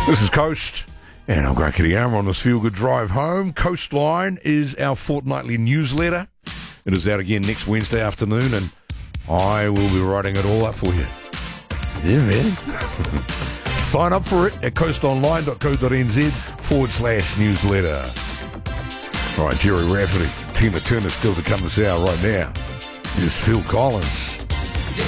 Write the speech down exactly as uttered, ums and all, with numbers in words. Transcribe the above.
This is Coast, and I'm Grant Kittyarama on this feel-good drive home. Coastline is our fortnightly newsletter. It is out again next Wednesday afternoon, and I will be writing it all up for you. Yeah, man. Sign up for it at coastonline.co.nz forward slash newsletter. All right, Jerry Rafferty, Tina Turner still to come this hour right now. Here's Phil Collins.